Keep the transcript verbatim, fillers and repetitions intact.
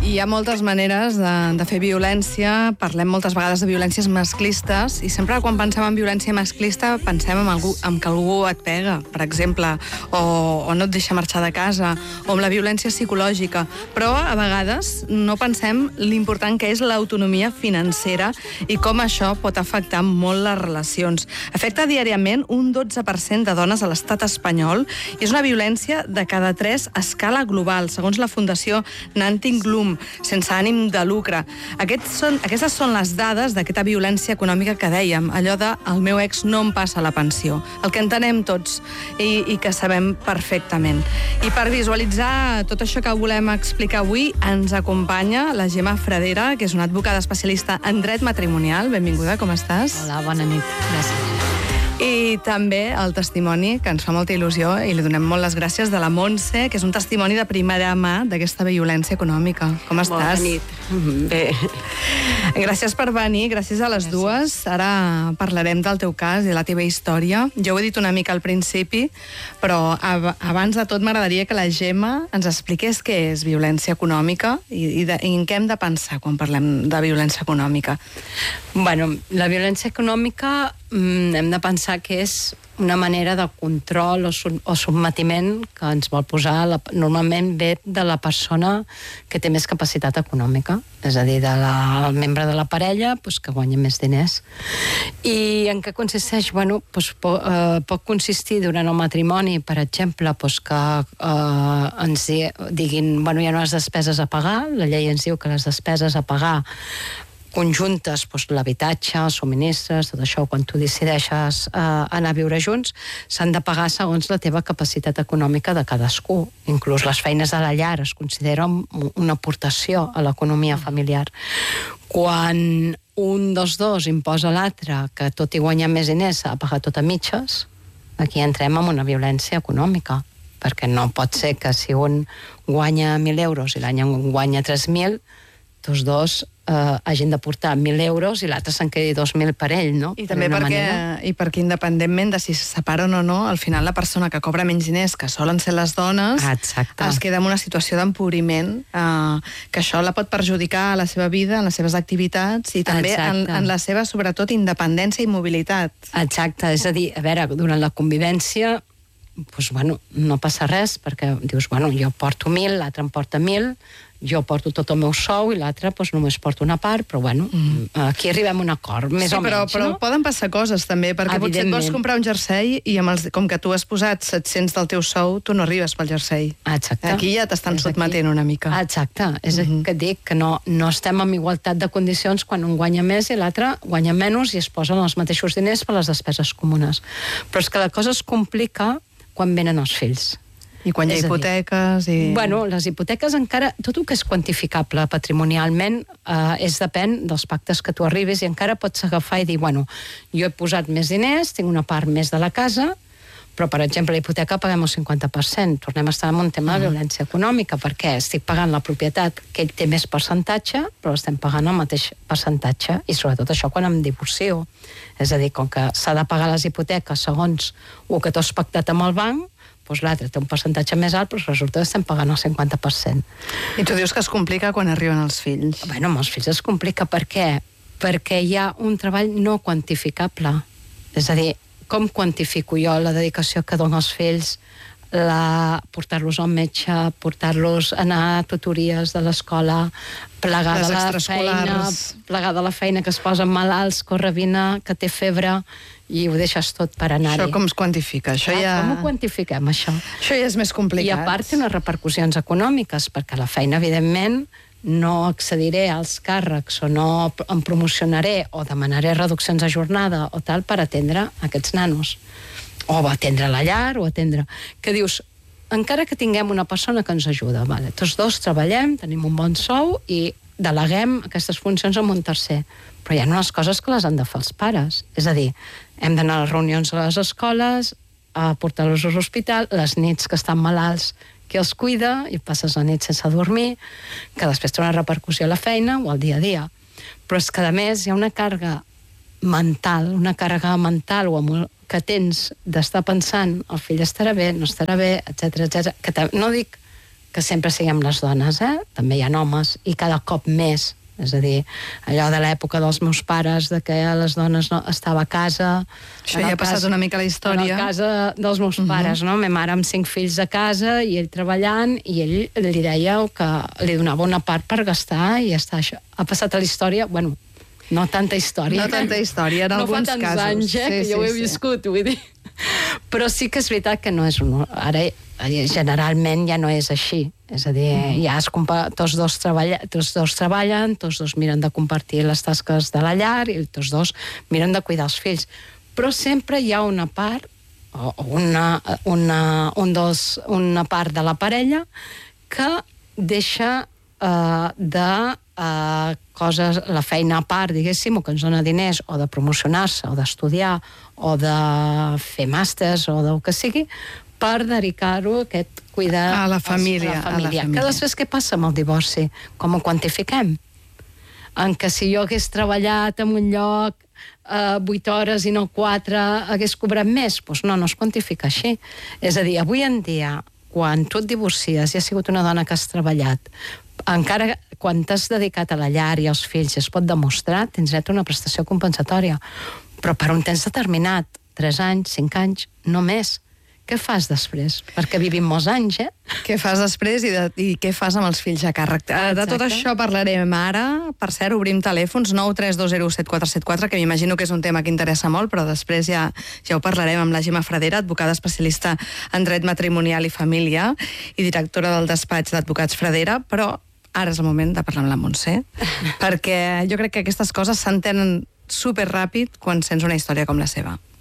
Hi ha moltes maneres de, de fer violència, parlem moltes vegades de violències masclistes i sempre quan pensem en violència masclista pensem en, algú, en que algú et pega, per exemple, o, o no et deixa marxar de casa, o amb la violència psicològica, però a vegades no pensem l'important que és l'autonomia financera i com això pot afectar molt les relacions. Afecta diàriament un dotze per cent de dones a l'estat espanyol i és una violència de cada tres a escala global, segons la Fundació Nanting Glum, sense ànim de lucre. Aquests són, aquestes són les dades d'aquesta violència econòmica que dèiem, allò de el meu ex no em passa la pensió, el que entenem tots i, i que sabem perfectament. I per visualitzar tot això que volem explicar avui, ens acompanya la Gemma Fradera, que és una advocada especialista en dret matrimonial. Benvinguda, com estàs? Hola, bona nit. Gràcies. I també el testimoni, que ens fa molta il·lusió, i li donem molt les gràcies, de la Montse, que és un testimoni de primera mà d'aquesta violència econòmica. Com estàs? Bona nit. Bé. Gràcies per venir, gràcies a les gràcies. dues. Ara parlarem del teu cas i de la teva història. Jo ho he dit una mica al principi, però ab abans de tot m'agradaria que la Gemma ens expliqués què és violència econòmica i, i, de, i en què hem de pensar quan parlem de violència econòmica. Bueno, la violència econòmica mm, hem de pensar que és una manera de control o, sub o submetiment que ens vol posar, la, normalment ve de la persona que té més capacitat econòmica, és a dir, del de membre de la parella pues, que guanya més diners. I en què consisteix? Bueno, pues, po, eh, pot consistir durant el matrimoni, per exemple, pues, que eh, ens diguin, bueno, hi ha unes despeses a pagar, la llei ens diu que les despeses a pagar conjuntes, doncs, l'habitatge, els subministres, tot això, quan tu decideixes eh, anar a viure junts, s'han de pagar segons la teva capacitat econòmica de cadascú. Inclús les feines de la llar es consideren una aportació a l'economia familiar. Quan un dels dos imposa a l'altre que tot i guanyar més diners s'ha de pagar tot a mitges, aquí entrem en una violència econòmica, perquè no pot ser que si un guanya mil euros i l'any guanya tres mil, tots dos eh, hagin de portar mil euros i l'altre se'n quedi dos mil per ell, no? I també perquè, i perquè independentment de si se separen o no, al final la persona que cobra menys diners, que solen ser les dones, exacte, es queda en una situació d'empobriment, eh, que això la pot perjudicar a la seva vida, en les seves activitats i també en, en la seva, sobretot, independència i mobilitat. Exacte, és a dir, a veure, durant la convivència doncs, bueno, no passa res, perquè dius, bueno, jo porto mil, l'altre em porta mil, jo porto tot el meu sou i l'altre doncs, només porto una part, però bueno, mm. aquí arribem a un acord, més sí, o però, menys, però no? poden passar coses també, perquè potser et vols comprar un jersei i amb els, com que tu has posat set-cents del teu sou, tu no arribes pel jersei. Exacte. Aquí ja t'estan sotmetent una mica. Exacte, és mm-hmm. que et dic que no, no estem en igualtat de condicions quan un guanya més i l'altre guanya menys i es posen els mateixos diners per les despeses comunes. Però és que la cosa es complica quan venen els fills. I quan hi ha hipoteques i... Bueno, les hipoteques encara... Tot el que és quantificable patrimonialment eh, és depèn dels pactes que tu arribis i encara pots agafar i dir, bueno, jo he posat més diners, tinc una part més de la casa, però, per exemple, la hipoteca paguem el cinquanta per cent. Tornem a estar en un tema de violència econòmica, perquè estic pagant la propietat que ell té més percentatge, però estem pagant el mateix percentatge, i sobretot això quan em divorcio. És a dir, com que s'ha de pagar les hipoteques segons el que tu has pactat amb el banc, doncs l'altre té un percentatge més alt, però resulta que estem pagant el cinquanta per cent. I tu dius que es complica quan arriben els fills. Bueno, amb els fills es complica. Per què? Perquè hi ha un treball no quantificable. És a dir, com quantifico jo la dedicació que dono als fills, la... portar-los al metge, portar-los a anar a tutories de l'escola, plegar de la feina, plegar de la feina que es posen malalts, corre, vine, que té febre, i ho deixes tot per anar-hi. Això com es quantifica? Això Clar, ja... Com ho quantifiquem, això? Això ja és més complicat. I a part té unes repercussions econòmiques, perquè la feina, evidentment, no accediré als càrrecs o no em promocionaré o demanaré reduccions de jornada o tal per atendre aquests nanos. O atendre la llar, o atendre... Que dius, encara que tinguem una persona que ens ajuda, vale, tots dos treballem, tenim un bon sou i deleguem aquestes funcions amb un tercer. Però hi ha unes coses que les han de fer els pares. És a dir, hem d'anar a les reunions a les escoles, a portar-los a l'hospital, les nits que estan malalts, qui els cuida, i passes la nit sense dormir, que després té una repercussió a la feina o al dia a dia. Però és que, a més, hi ha una càrrega mental, una càrrega mental o que tens d'estar pensant el fill estarà bé, no estarà bé, etcètera, etcètera, que no dic que sempre siguem les dones, eh? També hi ha homes, i cada cop més. És a dir, allò de l'època dels meus pares, de que les dones no estava a casa... Això ja ha passat una mica a la història. En la casa dels meus pares, no? Ma mare amb cinc fills a casa i ell treballant, i ell li deia que li donava una part per gastar i ja està. Això ha passat a la història, bueno, no tanta història. No tanta història, en alguns casos. No fa tants anys, eh, que jo ho he viscut, vull dir. Però sí que és veritat que no és un... Ara, generalment, ja no és així. És a dir, ja es compa... tots, dos treballa... tots dos treballen, tots dos miren de compartir les tasques de la llar i tots dos miren de cuidar els fills. Però sempre hi ha una part, o una, una, un dos, una part de la parella que deixa eh, de eh, coses, la feina a part, diguéssim, o que ens dona diners, o de promocionar-se, o d'estudiar, o de fer màsters, o del que sigui, per dedicar-ho a aquest cuidar a la família. A la família. A la família. Que després què passa amb el divorci? Com ho quantifiquem? En que si jo hagués treballat en un lloc eh, vuit hores i no quatre, hagués cobrat més? Doncs no, no es quantifica així. És a dir, avui en dia, quan tu et divorcies i has sigut una dona que has treballat, encara quan t'has dedicat a la llar i als fills es pot demostrar, tens dret a una prestació compensatòria. Però per un temps determinat, tres anys, cinc anys, no més. Què fas després? Perquè vivim molts anys, eh? Què fas després i, de, i què fas amb els fills a càrrec? Exacte. De tot això parlarem ara. Per cert, obrim telèfons nou tres dos zero set quatre set quatre, que m'imagino que és un tema que interessa molt, però després ja, ja ho parlarem amb la Gemma Fradera, advocada especialista en dret matrimonial i família i directora del despatx d'advocats Fradera, però ara és el moment de parlar amb la Montse, perquè jo crec que aquestes coses s'entenen superràpid quan sents una història com la seva.